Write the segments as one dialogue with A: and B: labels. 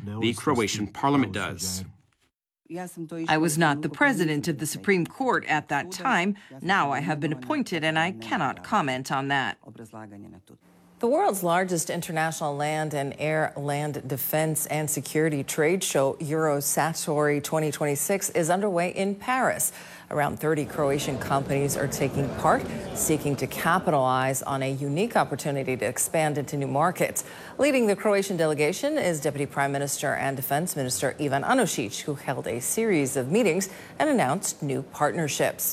A: the Croatian parliament does.
B: I was not the president of the Supreme Court at that time. Now I have been appointed, and I cannot comment on that.
C: The world's largest international land and air land defense and security trade show, Eurosatory 2026, is underway in Paris. Around 30 Croatian companies are taking part, seeking to capitalize on a unique opportunity to expand into new markets. Leading the Croatian delegation is Deputy Prime Minister and Defense Minister Ivan Anušić, who held a series of meetings and announced new partnerships.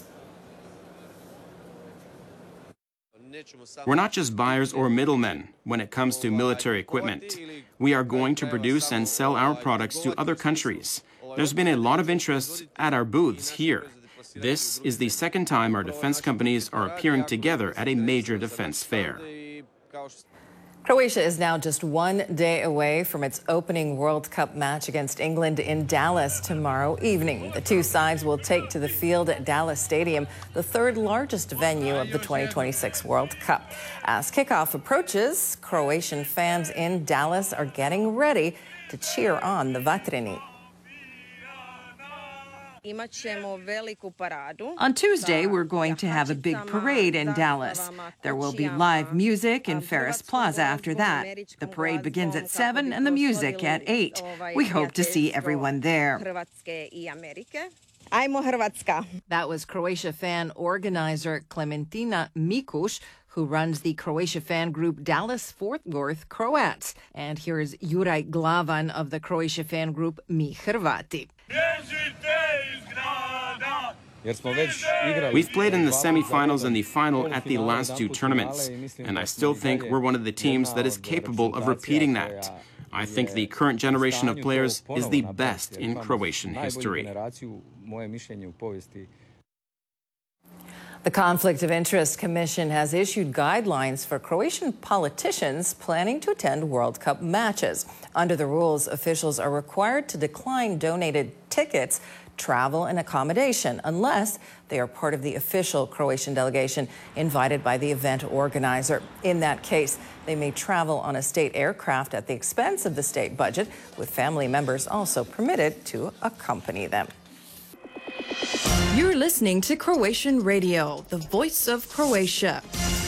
A: We're not just buyers or middlemen when it comes to military equipment. We are going to produce and sell our products to other countries. There's been a lot of interest at our booths here. This is the second time our defense companies are appearing together at a major defense fair.
C: Croatia is now just 1 day away from its opening World Cup match against England in Dallas tomorrow evening. The two sides will take to the field at Dallas Stadium, the third largest venue of the 2026 World Cup. As kickoff approaches, Croatian fans in Dallas are getting ready to cheer on the Vatreni.
B: On Tuesday, we're going to have a big parade in Dallas. There will be live music in Ferris Plaza after that. The parade begins at 7 and the music at 8. We hope to see everyone there.
C: That was Croatia fan organizer Klementina Mikuš, who runs the Croatia fan group Dallas-Fort Worth Croats. And here's Juraj Glavan of the Croatia fan group Mi Hrvati.
A: We've played in the semifinals and the final at the last two tournaments, and I still think we're one of the teams that is capable of repeating that. I think the current generation of players is the best in Croatian history.
C: The Conflict of Interest Commission has issued guidelines for Croatian politicians planning to attend World Cup matches. Under the rules, officials are required to decline donated tickets, travel, and accommodation unless they are part of the official Croatian delegation invited by the event organizer. In that case, they may travel on a state aircraft at the expense of the state budget, with family members also permitted to accompany them.
B: You're listening to Croatian Radio, the voice of Croatia.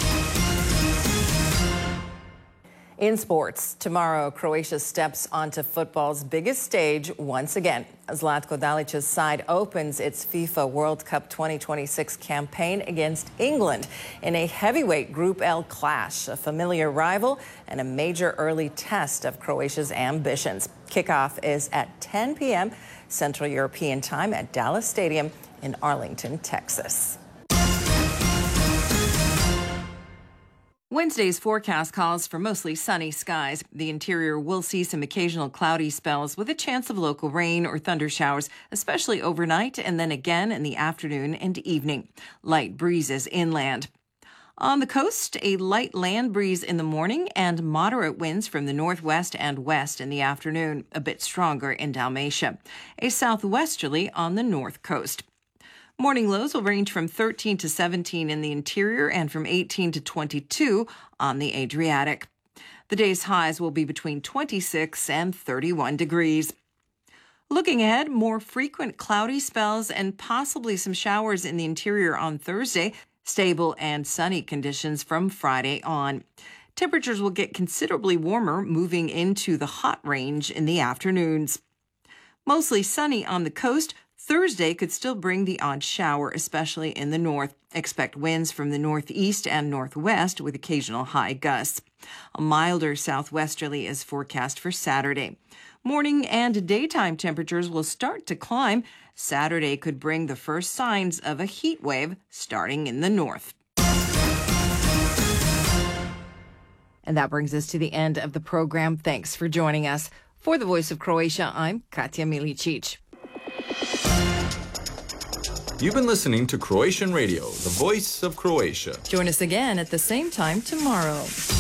C: In sports, tomorrow, Croatia steps onto football's biggest stage once again. Zlatko Dalić's side opens its FIFA World Cup 2026 campaign against England in a heavyweight Group L clash, a familiar rival and a major early test of Croatia's ambitions. Kickoff is at 10 p.m. Central European Time at Dallas Stadium in Arlington, Texas.
B: Wednesday's forecast calls for mostly sunny skies. The interior will see some occasional cloudy spells with a chance of local rain or thunder showers, especially overnight and then again in the afternoon and evening. Light breezes inland. On the coast, a light land breeze in the morning and moderate winds from the northwest and west in the afternoon, a bit stronger in Dalmatia. A southwesterly on the north coast. Morning lows will range from 13 to 17 in the interior and from 18 to 22 on the Adriatic. The day's highs will be between 26 and 31 degrees. Looking ahead, more frequent cloudy spells and possibly some showers in the interior on Thursday. Stable and sunny conditions from Friday on. Temperatures will get considerably warmer, moving into the hot range in the afternoons. Mostly sunny on the coast. Thursday could still bring the odd shower, especially in the north. Expect winds from the northeast and northwest with occasional high gusts. A milder southwesterly is forecast for Saturday. Morning and daytime temperatures will start to climb. Saturday could bring the first signs of a heat wave starting in the north.
C: And that brings us to the end of the program. Thanks for joining us. For the Voice of Croatia, I'm Katja Milicic.
D: You've been listening to Croatian Radio, the voice of Croatia.
B: Join us again at the same time tomorrow.